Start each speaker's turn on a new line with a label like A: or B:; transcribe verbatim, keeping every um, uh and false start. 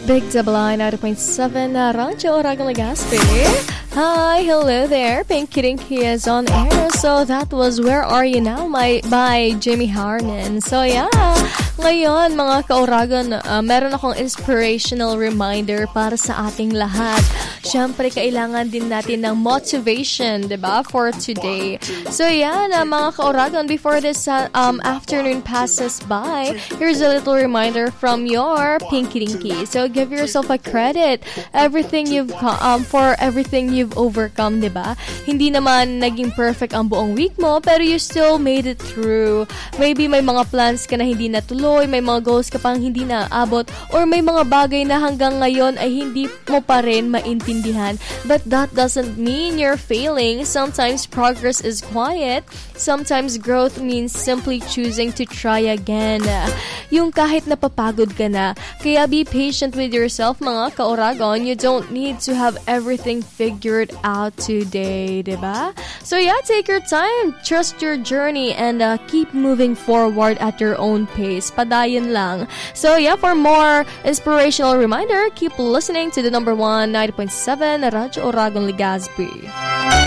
A: Big Double I ninety point seven uh, Radyo Oragon Legazpi. Hi, hello there. Pinky Dinky is on air. So that was Where Are You Now my, by Jimmy Harnan. So yeah, ngayon mga kaoragon, uh, meron akong inspirational reminder para sa ating lahat. Siyempre, kailangan din natin ng motivation, diba, for today. So yan, uh, mga kaoragon, before this uh, um, afternoon passes by, here's a little reminder from your Pinky Dinky. So give yourself a credit everything you've um, for everything you've overcome, diba? Hindi naman naging perfect ang buong week mo, pero you still made it through. Maybe may mga plans ka na hindi natuloy, may mga goals ka pang hindi naabot, or may mga bagay na hanggang ngayon ay hindi mo pa rin maintindihan. But that doesn't mean you're failing. Sometimes progress is quiet. Sometimes growth means simply choosing to try again. Yung kahit napapagod ka na. Kaya be patient with yourself, mga kaoragon. You don't need to have everything figured out today, diba? So yeah, take your time, trust your journey, and uh, keep moving forward at your own pace. Padayon lang. So yeah, for more inspirational reminder, keep listening to the number one ninety point seven Radyo Oragon Legazpi.